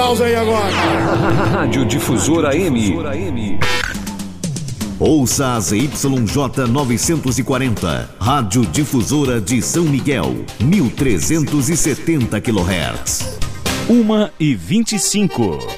caos aí agora. Rádio Difusora AM. Ouça a ZYJ 940, Rádio Difusora de São Miguel, 1370 kHz. 1h25.